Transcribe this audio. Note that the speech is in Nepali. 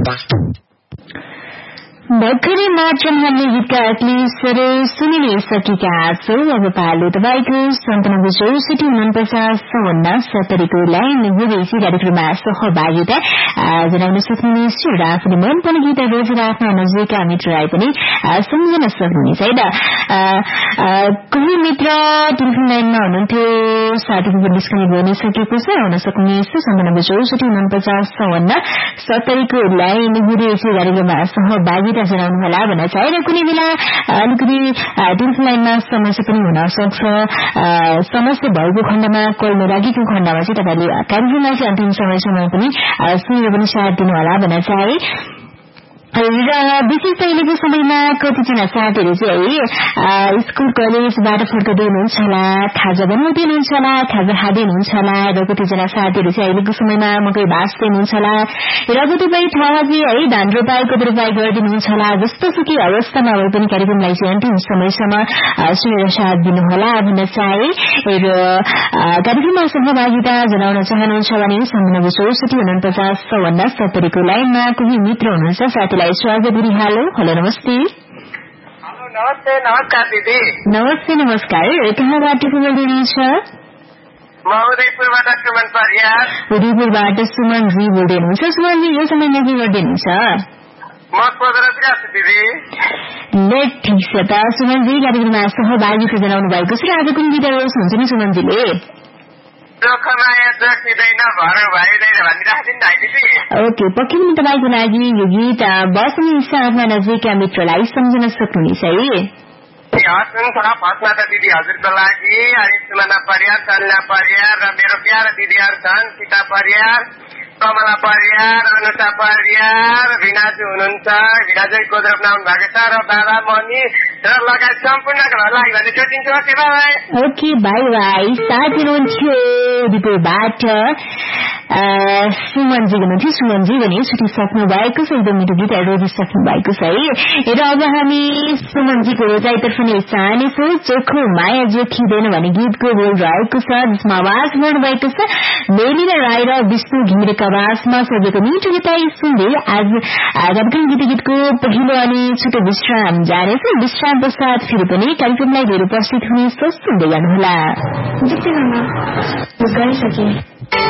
भर्खरै मात्र हामीले गीतका क्लिप्सहरू सुनिनै सकेका छौं। अब पालो तपाईँको 9764495070 लाइन विदेशी कार्यक्रममा सहभागिता जनाउन सक्नुहुनेछ र आफूले मनपर्ने गीतहरू रोजेर आफ्ना नजिकका मित्रलाई पनि सम्झन सक्नुहुनेछ होइन। कोही मित्र टेलिफोन लाइनमा हुनुहुन्थ्यो, साथीको डिस्कनेक्ट भइसकेको छ, आउन सक्नुहुनेछ 9764495070 को लाइन विदेशी कार्यक्रममा सहभागिता जनाउनुहोला भन्न चाहे र कुनै बेला अलिकति टेलिफोन लाइनमा समस्या पनि हुन सक्छ। समस्या भएको खण्डमा कल नलागेको खण्डमा चाहिँ तपाईले कार्यक्रमलाई चाहिँ अन्तिम समयसम्म पनि सुनेर पनि साथ दिनुहोला भन्न चाहे। र विशेष अहिलेको समयमा कतिजना साथीहरू चाहिँ स्कूल कलेजबाट फर्कदै हुनुहुन्छ होला, खाजा बनाउँदै हुनुहुन्छ होला, खाजा खाँदै हुनुहुन्छ होला, र कतिजना साथीहरू चाहिँ अहिलेको समयमा मकै बाँच्दै हुनुहुन्छ होला, र कतिपय ठाउँमा चाहिँ है धान रोपाईको रोपाई गरिदिनुहुन्छ होला। जस्तो सुकै अवस्थामा भए पनि कार्यक्रमलाई चाहिँ अन्तिम समयसम्म सुनेर साथ दिनुहोला भन्न चाहे। र कार्यक्रममा सहभागिता जनाउन चाहनुहुन्छ भने 9764495070 को लाइनमा कोही मित्र हुनुहुन्छ, साथीलाई स्वागत गरिहालो। हेलो नमस्ते। हेलो नमस्ते। नमस्कार दिदी। नमस्ते नमस्कार। कहाँबाट बोल्दै हुनुहुन्छ? म उदयपुरबाट सुमन परियार। उदयपुरबाट सुमनजी बोल्दै हुनुहुन्छ। सुमनजी यो समयमा के गर्दै हुनुहुन्छ? म कोदरातिर छु दिदी। ल ठिक छ त सुमनजी, कार्यक्रममा सहभागिता जनाउनु भएको छ र आज कुन गीत रोज हुन्छ नि सुमनजीले? ओके, पक्कै पनि तपाईँको लागि यो गीत बस्ने आफ्ना नजिकका मित्रलाई सम्झन सक्नुहुनेछ है। फर्स्टमा त दिदी हजुरको लागि अनि सुमना परियार, सन्ना परियार र मेरो प्यारो दिदीहरू छन्, सीता परियार, कमला परियार, अनुषा परियार, भिनाजु हुनुहुन्छ, भिनाजु कोद्रप नाउनु भएको छ, र बाबा मनी र लगायत सम्पूर्णको लागि भने सोचिन्छु। Okay by. Okay by by. साथ हुनुहुन्थ्यो उदयपुरबाट सुमनजी हुनुहुन्थ्यो। सुमनजी भने छुटिसक्नु भएको छ, एकदम मिठो गीतहरू रोजिसक्नु भएको छ है। र अब हामी सुमनजीको रोजाइतर्फ नै चाहनेछौँ। चोखो माया जोखिँदैन भन्ने गीतको बोल रहेको छ, जसमा आवाज गर्नुभएको छ मेलिना राई र विष्णु घिमिरेको आवाजमा सजिएको मिठो गीतलाई सुन्दै आज कार्यक्रम गीतको पहिलो अनि छोटो विश्राम जानेछ। विश्राम पश्चात फेरि पनि कार्यक्रमलाई धेरै उपस्थित हुने सोच सुन्दै गर्नुहोला।